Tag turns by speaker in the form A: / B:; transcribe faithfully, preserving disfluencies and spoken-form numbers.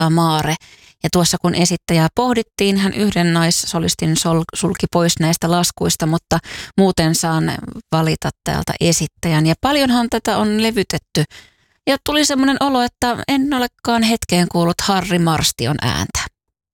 A: Amare. Ja tuossa kun esittäjää pohdittiin, hän yhden naissolistin sol, sulki pois näistä laskuista, mutta muuten saan valita täältä esittäjän. Ja paljonhan tätä on levytetty. Ja tuli semmoinen olo, että en olekaan hetkeen kuullut Harry Marstion ääntä.